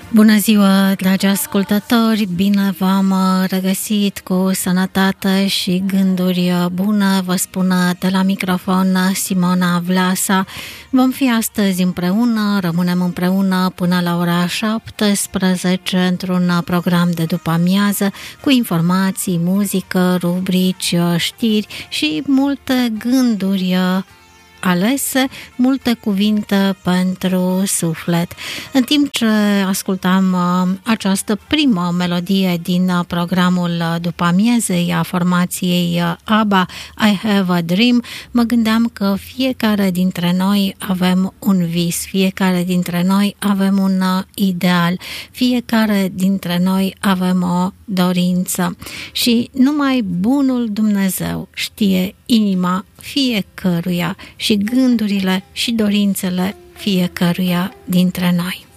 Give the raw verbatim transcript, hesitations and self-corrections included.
Bună ziua, dragi ascultători! Bine v-am regăsit cu sănătate și gânduri bune. Vă spun de la microfon Simona Vlasa. Vom fi astăzi împreună, rămânem împreună până la ora șaptesprezece într-un program de după amiază cu informații, muzică, rubrici, știri și multe gânduri alese, multe cuvinte pentru suflet. În timp ce ascultam această primă melodie din programul după amiezei a formației ABBA, I Have a Dream, mă gândeam că fiecare dintre noi avem un vis, fiecare dintre noi avem un ideal, fiecare dintre noi avem o dorință și numai bunul Dumnezeu știe inima fiecăruia și gândurile și dorințele fiecăruia dintre noi.